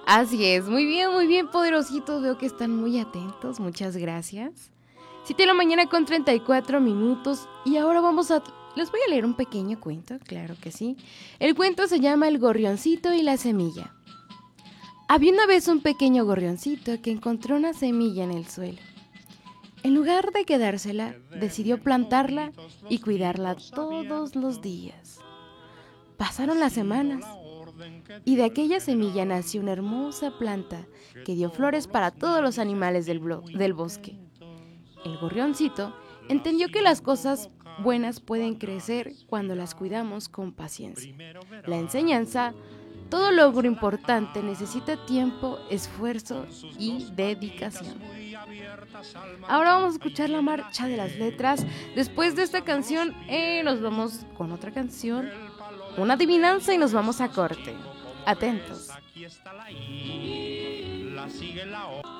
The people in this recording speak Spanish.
Así es, muy bien, poderositos. Veo que están muy atentos, muchas gracias. 7 de la mañana con 34 minutos y ahora les voy a leer un pequeño cuento, claro que sí. El cuento se llama El gorrioncito y la semilla. Había una vez un pequeño gorrioncito que encontró una semilla en el suelo. En lugar de quedársela, decidió plantarla y cuidarla todos los días. Pasaron las semanas y de aquella semilla nació una hermosa planta que dio flores para todos los animales del bosque. El gorrioncito entendió que las cosas buenas pueden crecer cuando las cuidamos con paciencia. La enseñanza, todo logro importante necesita tiempo, esfuerzo y dedicación. Ahora vamos a escuchar la marcha de las letras. Después de esta canción nos vamos con otra canción, una adivinanza y nos vamos a corte. Atentos.